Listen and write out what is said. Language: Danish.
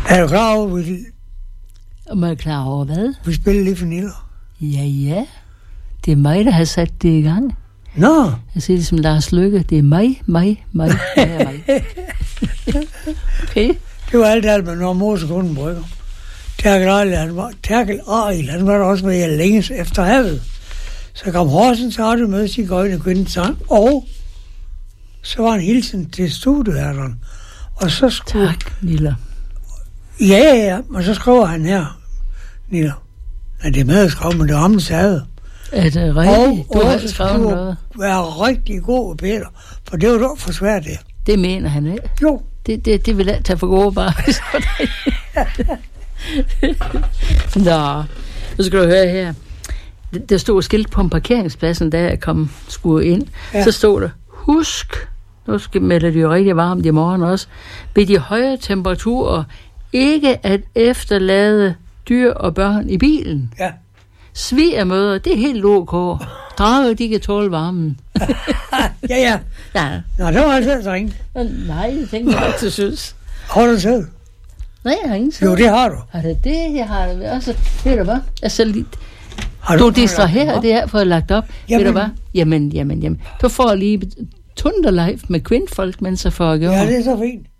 Er du klar over, Om jeg er klar over hvad? vi spiller lige for Niller? Ja. Det er mig, der har sat det i gang. Nå. Jeg siger det som Lars Løkke. Det er mig. Okay. Det var alt med når Mosekunden brygger. Terkel Arild, han var der også med længes efter havet. Så kom Horsens Radio med sin gøjne kvindes sang, og så var en hilsen til studieværteren. Og så skulle... Tak, Niller. Ja, og så skriver han her, Niller. Nej, det er med at skrive, men det er ham, der sagde. Er det rigtigt? Du har skrevet noget. Være rigtig god, Peter, for det var dog for svært, det. Det mener han ikke. Jo. Det vil jeg tage for gode bare. Nå, så skal du høre her. Der stod skilt på en parkeringspladsen, da jeg skulle ind. Ja. Så stod der, husk, nu melder det jo rigtig varmt i morgen også, ved de høje temperaturer, ikke at efterlade dyr og børn i bilen. Ja. Svigermøder, det er helt ok. Drager, de kan tåle varmen. Ja. Nå, det var altså så ringe. Nej, jeg tænker ikke, du synes. Har du sæd? Nej, jeg har ingen sæd. Jo, det har du. Har det det? Jeg har det også. Ved du hvad? Altså, du distraherer det her, for at lagt op. Jamen. Ved du hvad? Jamen. Du får lige Tunderlife med kvindfolk, mens jeg får gjort. Ja, det er så fint.